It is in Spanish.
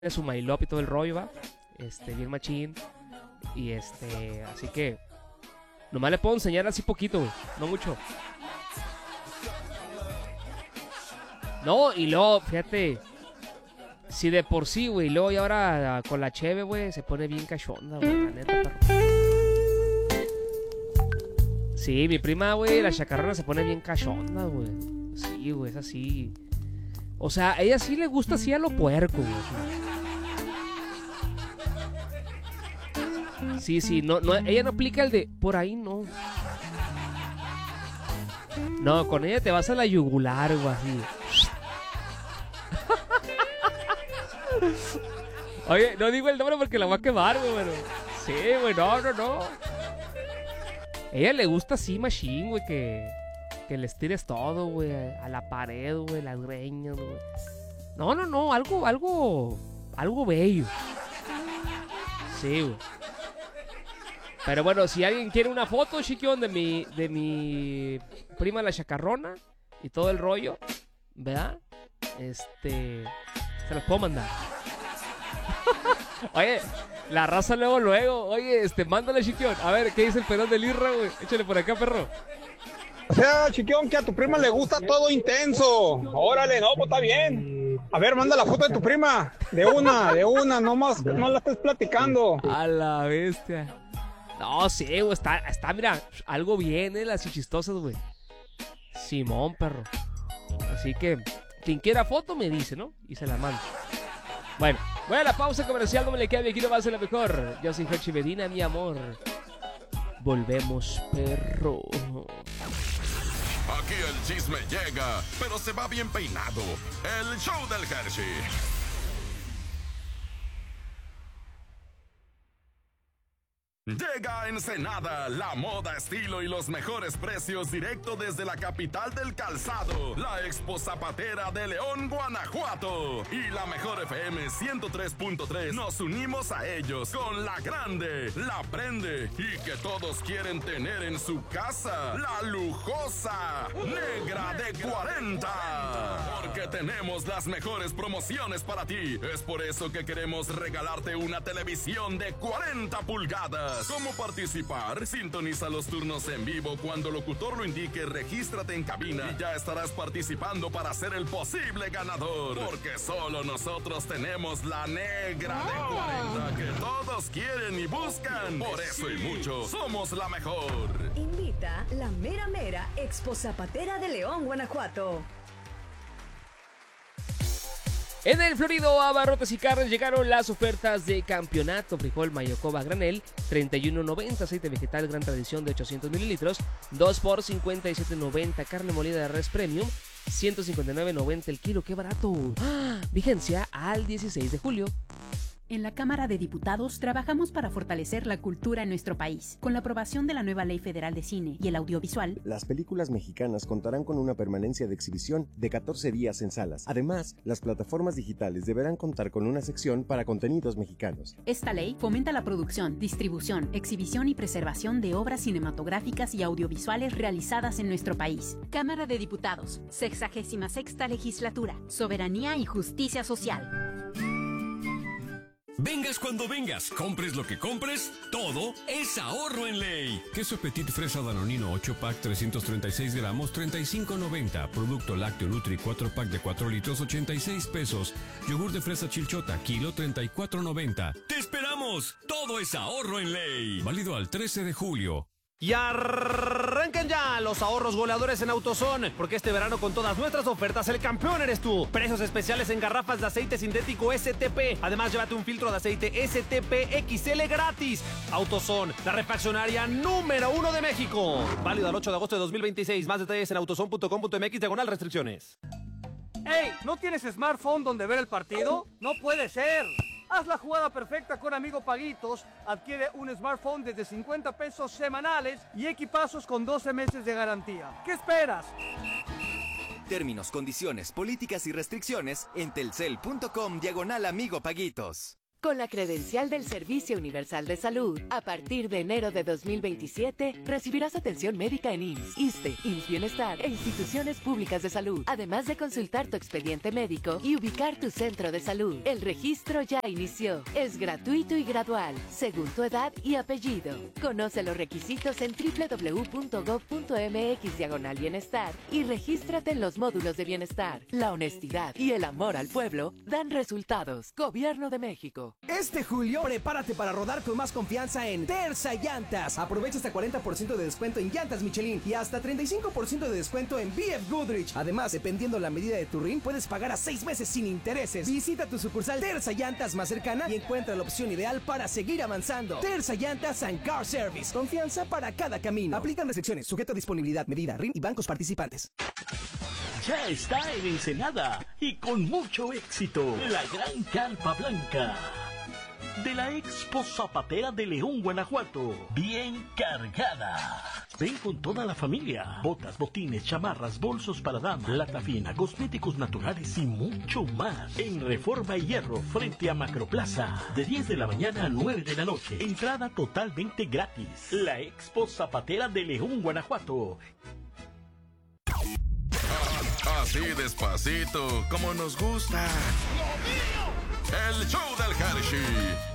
su My Love y todo el rollo, va. Bien machín. Y así que nomás le puedo enseñar así poquito, güey. No mucho. No, y luego, fíjate. Si de por sí, güey, luego y ahora con la cheve, güey, se pone bien cachonda, güey, la neta, perro. Sí, mi prima, güey, la chacarrona se pone bien cachonda, güey. Sí, güey, es así. O sea, a ella sí le gusta así a lo puerco, güey. Sí, no, ella no aplica el de por ahí, no. No, con ella te vas a la yugular, güey, así. Oye, no digo el nombre porque la voy a quemar, güey, pero... Sí, güey, no. Ella le gusta así, machín, güey, que les tires todo, güey, a la pared, güey, las greñas, güey. No, algo bello. Sí, güey. Pero bueno, si alguien quiere una foto, chiquión, de mi prima la chacarrona y todo el rollo, ¿verdad? Se los puedo mandar. Oye, la raza luego, oye, mándale, chiquión. A ver, ¿qué dice el pelón del Irra, güey? Échale por acá, perro. O sea, chiquión, que a tu prima le gusta todo intenso. Órale, no, pues está bien. A ver, manda la foto de tu prima. De una, no más, no la estés platicando. A la bestia. No, sí, güey, está, mira, algo bien, las chistosas, güey. Simón, perro. Así que, quien quiera foto me dice, ¿no? Y se la mando. Bueno, voy a la pausa comercial, no me le queda, aquí no va a ser la mejor. Yo soy Hershey Medina, mi amor. Volvemos, perro. Aquí el chisme llega, pero se va bien peinado. El show del Hershey. Llega a Ensenada, la moda, estilo y los mejores precios directo desde la capital del calzado, la Expo Zapatera de León, Guanajuato. Y la mejor FM 103.3, nos unimos a ellos con la grande, la prende y que todos quieren tener en su casa, la lujosa negra de 40. Porque tenemos las mejores promociones para ti. Es por eso que queremos regalarte una televisión de 40 pulgadas. ¿Cómo participar? Sintoniza los turnos en vivo cuando el locutor lo indique, regístrate en cabina y ya estarás participando para ser el posible ganador. Porque solo nosotros tenemos la negra de 40 que todos quieren y buscan. Por eso y mucho, somos la mejor. Invita la mera Expo Zapatera de León, Guanajuato. En el Florido Abarrotes y Carnes llegaron las ofertas de campeonato. Frijol Mayocoba granel, 31.90. Aceite vegetal Gran Tradición de 800 mililitros, 2 por 57.90. Carne molida de res premium, 159.90 el kilo. ¡Qué barato! ¡Ah! Vigencia al 16 de julio. En la Cámara de Diputados trabajamos para fortalecer la cultura en nuestro país. Con la aprobación de la nueva Ley Federal de Cine y el Audiovisual, las películas mexicanas contarán con una permanencia de exhibición de 14 días en salas. Además, las plataformas digitales deberán contar con una sección para contenidos mexicanos. Esta ley fomenta la producción, distribución, exhibición y preservación de obras cinematográficas y audiovisuales realizadas en nuestro país. Cámara de Diputados, 66ª Legislatura, Soberanía y Justicia Social. Vengas cuando vengas, compres lo que compres, todo es ahorro en ley. Queso Petit Fresa Danonino 8-pack 336 gramos, 35.90. Producto lácteo Nutri 4-pack de 4 litros, 86 pesos. Yogur de fresa Chilchota, kilo 34.90. ¡Te esperamos! Todo es ahorro en ley. Válido al 13 de julio. Y arranquen ya los ahorros goleadores en AutoZone, porque este verano con todas nuestras ofertas el campeón eres tú. Precios especiales en garrafas de aceite sintético STP. Además, llévate un filtro de aceite STP XL gratis. AutoZone, la refaccionaria número 1 de México. Válido al 8 de agosto de 2026. Más detalles en autozone.com.mx/restricciones. ¡Ey! ¿No tienes smartphone donde ver el partido? ¡No puede ser! Haz la jugada perfecta con Amigo Paguitos. Adquiere un smartphone desde 50 pesos semanales y equipazos con 12 meses de garantía. ¿Qué esperas? Términos, condiciones, políticas y restricciones en telcel.com/Amigo Paguitos. Con la credencial del Servicio Universal de Salud, a partir de enero de 2027, recibirás atención médica en IMSS, ISSSTE, IMSS Bienestar e instituciones públicas de salud, además de consultar tu expediente médico y ubicar tu centro de salud. El registro ya inició. Es gratuito y gradual, según tu edad y apellido. Conoce los requisitos en www.gov.mx/bienestar y regístrate en los módulos de bienestar. La honestidad y el amor al pueblo dan resultados. Gobierno de México. Este julio, prepárate para rodar con más confianza en Terza Llantas. Aprovecha hasta 40% de descuento en llantas Michelin y hasta 35% de descuento en BF Goodrich. Además, dependiendo la medida de tu rin, puedes pagar a 6 meses sin intereses. Visita tu sucursal Terza Llantas más cercana y encuentra la opción ideal para seguir avanzando. Terza Llantas and Car Service. Confianza para cada camino. Aplican restricciones, sujeto a disponibilidad, medida, rin y bancos participantes. Ya está en Ensenada y con mucho éxito, la Gran Carpa Blanca de la Expo Zapatera de León, Guanajuato, bien cargada. Ven con toda la familia. Botas, botines, chamarras, bolsos para dama, lata fina, cosméticos naturales y mucho más. En Reforma y Hierro, frente a Macroplaza, de 10 de la mañana a 9 de la noche. Entrada totalmente gratis. La Expo Zapatera de León, Guanajuato. Así despacito, como nos gusta. El show del Hershey